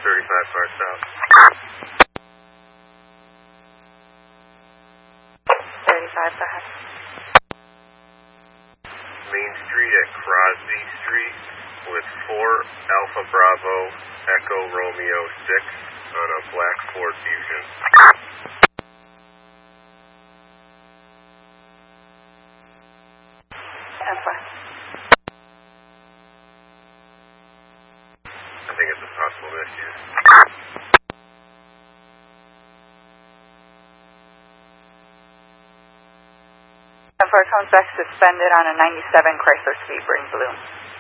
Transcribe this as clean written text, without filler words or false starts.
35 far south. 35, go ahead. Main Street at Crosby Street with 4 Alpha Bravo Echo Romeo 6 on a black Ford Fusion. Alpha. I think it's a possible misuse. Alpha comes back suspended on a 97 Chrysler Sebring Blue.